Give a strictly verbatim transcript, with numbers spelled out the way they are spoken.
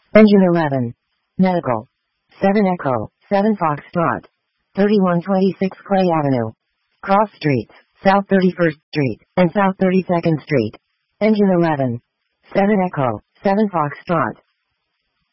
Engine eleven. Medical. seven Echo, seven Foxtrot. thirty-one twenty-six Clay Avenue. Cross Streets, South thirty-first Street, and South thirty-second Street. Engine eleven. seven Echo, seven Foxtrot.